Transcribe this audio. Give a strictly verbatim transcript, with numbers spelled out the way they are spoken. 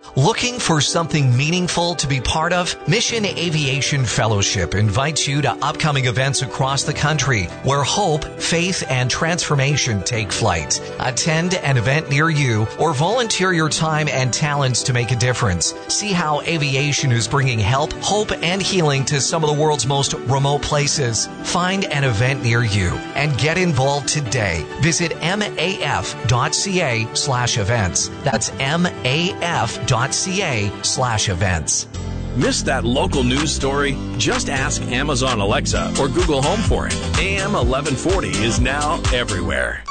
Looking for something meaningful to be part of? Mission Aviation Fellowship invites you to upcoming events across the country where hope, faith, and transformation take flight. Attend an event near you or volunteer your time and talents to make a difference. See how aviation is bringing help, hope, and healing to some of the world's most remote places. Find an event near you and get involved today. Visit maf.ca slash events. That's maf.ca slash events. Miss that local news story? Just ask Amazon Alexa or Google Home for it. A M eleven forty is now everywhere.